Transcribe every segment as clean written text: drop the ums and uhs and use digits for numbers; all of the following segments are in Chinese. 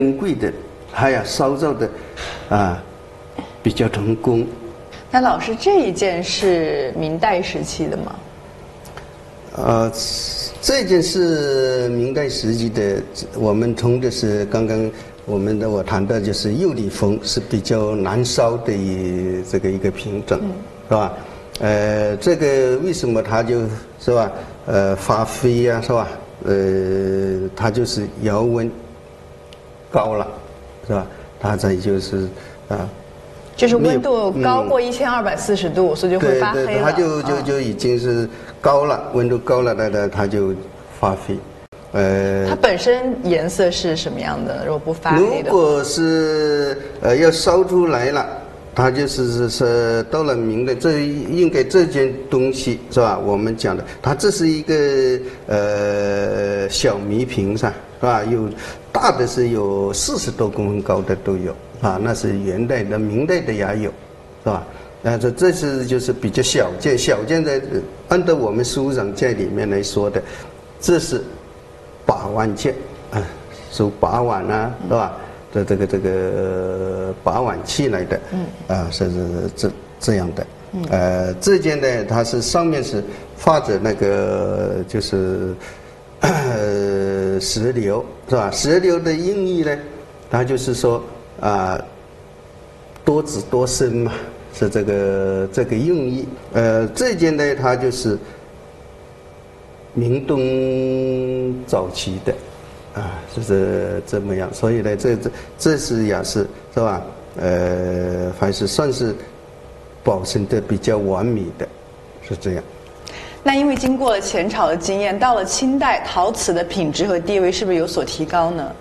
珍贵的，还要烧造的比较成功。 那老师，这一件是明代时期的吗？ 这件是明代时期的，我们通的是刚刚我谈到就是釉里风是比较难烧的一个品种，是吧？这个为什么它就是吧发飞呀，是吧？它就是窑温高了，是吧？它再就是就是温度高过1240度，所以就会发黑了。 对，它就已经是高了，温度高了，它就发黑。 它本身颜色是什么样的？如果不发黑的， 如果是要烧出来了，它就是到了明的，这应该这件东西是吧？我们讲的，它这是一个小米瓶是吧？有大的是有40多公分高的都有。那是元代的、明代的也有，是吧？这是就是比较小件的，按照我们书上在里面来说的，这是把碗件收把碗是吧？这个把碗器来的，是这样的。这件呢，它是上面是画着那个就是石榴，是吧？石榴的寓意呢，它就是说。多子多孙嘛，是这个用意。这件呢，它就是明东早期的，就是这么样。所以呢，这是也是吧？还是算是保存的比较完美的，是这样。 那因为经过了前朝的经验，到了清代，陶瓷的品质和地位是不是有所提高呢？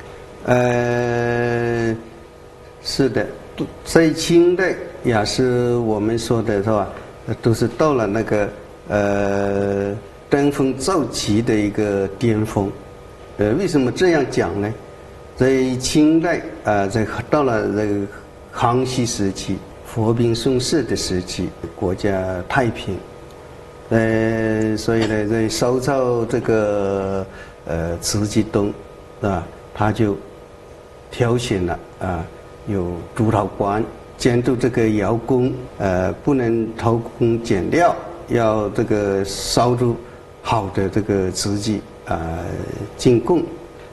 是的，在清代也是我们说的是吧？都是到了那个登峰造极的一个巅峰。为什么这样讲呢？在清代到了这个康熙时期、和平盛世的时期，国家太平。所以呢，在烧造这个瓷器中，他就挑选了有主陶官监督这个窑工，不能偷工减料，要这个烧出好的这个瓷器进贡。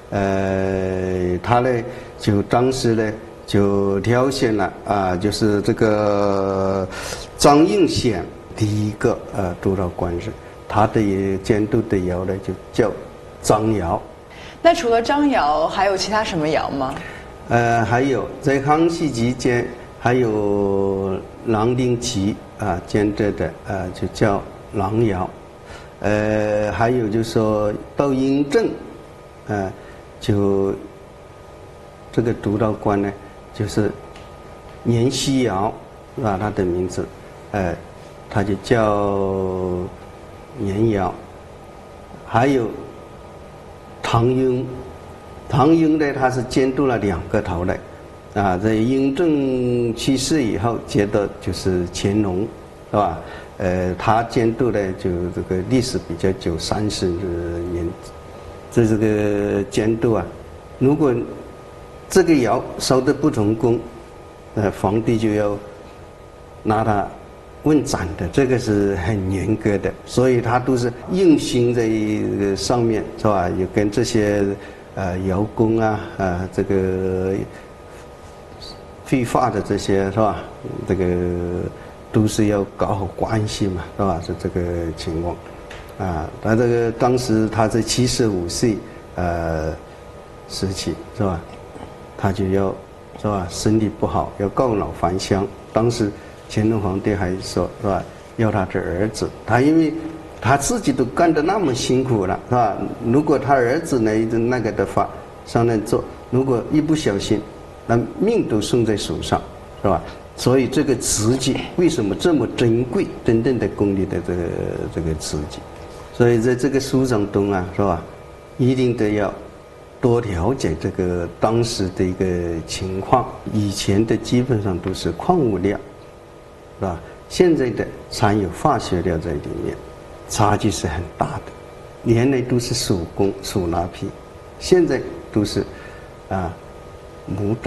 他呢就当时呢就挑选了就是这个张应显第一个主陶官是他的监督的窑呢就叫张窑。 那除了张窑，还有其他什么窑吗？ 还有在康熙期间，还有郎丁奇监制的就叫郎窑。还有就是说到雍正，就这个主陶官呢，就是年希尧他的名字，他就叫年窑。还有唐雍。唐雍呢，他是监督了2个陶来，在雍正去世以后，接的就是乾隆，是吧？他监督呢，就这个历史比较久，30年。这个监督如果这个窑烧得不成功，皇帝就要拿他问斩的，这个是很严格的，所以他都是用心在上面，是吧？有跟这些。窑工这个绘画的这些是吧？这个都是要搞好关系嘛，是吧？是这个情况，他这个当时他在75岁时期是吧？他就要是吧？身体不好，要告老还乡。当时乾隆皇帝还说是吧？要他的儿子，他因为。他自己都干得那么辛苦了，是吧？如果他儿子那个的话，上任做，如果一不小心，那命都送在手上，是吧？所以这个瓷器为什么这么珍贵？真正的功力的这个瓷器，所以在这个书上中是吧？一定得要多了解这个当时的一个情况。以前的基本上都是矿物料，是吧？现在的掺有化学料在里面。差距是很大的，原来都是手工手拿坯，现在都是木